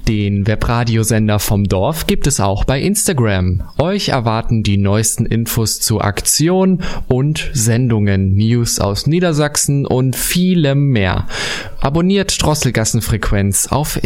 Den Webradiosender vom Dorf gibt es auch bei Instagram. Euch erwarten die neuesten Infos zu Aktionen und Sendungen, News aus Niedersachsen und vielem mehr. Abonniert Drosselgassenfrequenz auf